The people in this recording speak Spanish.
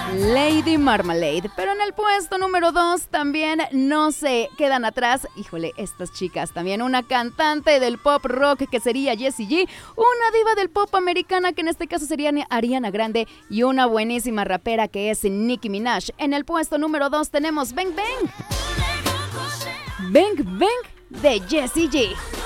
Lady Marmalade. Pero en el puesto número 2 también no se quedan atrás. Híjole, estas chicas también. Una cantante del pop rock que sería Jessie J, una diva del pop americana que en este caso sería Ariana Grande y una buenísima rapera que es Nicki Minaj. En el puesto número 2 tenemos Bang Bang. Bang Bang de Jessie J.